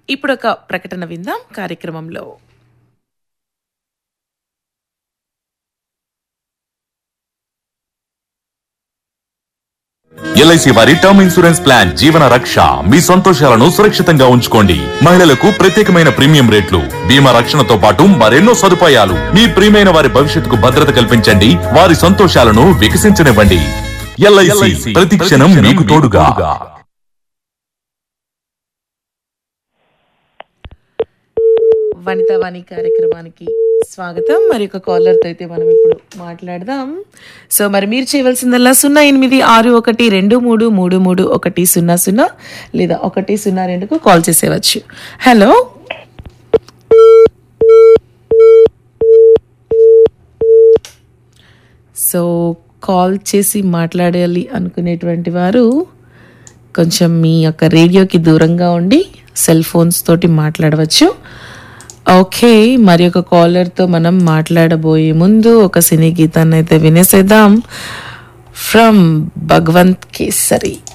ఇప్పుడు ఒక ప్రకటన విందాం కార్యక్రమంలో. ఎల్ఐసి వారి టర్మ్ ఇన్సూరెన్స్ ప్లాన్ జీవన రక్ష. మీ సంతోషాలను సురక్షితంగా ఉంచుకోండి. మహిళలకు ప్రత్యేకమైన ప్రీమియం రేట్లు, బీమా రక్షణతో పాటు మరెన్నో సదుపాయాలు. మీ ప్రియమైన వారి భవిష్యత్తుకు భద్రత కల్పించండి, వారి సంతోషాలను వికసించనివ్వండి. ఎల్ఐసి ప్రతి క్షణం మీకు తోడుగా. వనితావాణి కార్యక్రమానికి స్వాగతం. మరి ఒక కాలర్తో అయితే మనం ఇప్పుడు మాట్లాడదాం. సో మరి మీరు చేయవలసిందల్లా 0862233310 లేదా 102కు కాల్ చేసేవచ్చు. హలో, సో కాల్ చేసి మాట్లాడాలి అనుకునేటువంటి వారు కొంచెం మీ యొక్క రేడియోకి దూరంగా ఉండి సెల్ ఫోన్స్ తోటి మాట్లాడవచ్చు. ఓకే, మరి ఒక కాలర్తో మనం మాట్లాడబోయే ముందు ఒక సినీ గీతాన్ని అయితే వినేసేద్దాం. ఫ్రమ్ భగవంత్ కేసరి.